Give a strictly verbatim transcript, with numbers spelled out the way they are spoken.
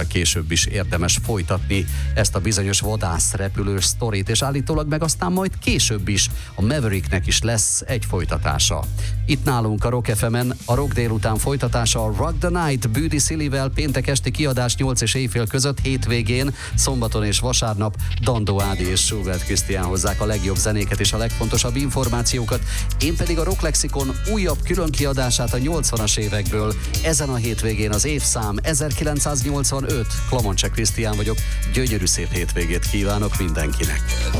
évvel később is érdemes folytatni ezt a bizonyos vadászrepülős sztorit, és állítólag meg aztán majd később is a Mavericknek is lesz egy folytatása. Itt nálunk a Rock ef emen a Rock délután folytatása a Rock the Night Bűdi Szilivel, péntek esti kiadás nyolc és éjfél között, hétvégén, szombaton és vasárnap Dandó Ádi és Schubert Krisztián hozzák a legjobb zenéket és a legfontosabb információkat. Én pedig a Rock Lexikon újabb különkiadását a nyolcvanas évekből. Ezen a hétvégén az évszám ezerkilencszáznyolcvanöt. Klamoncse Krisztián vagyok, gyönyörű szép hétvégét kívánok mindenkinek.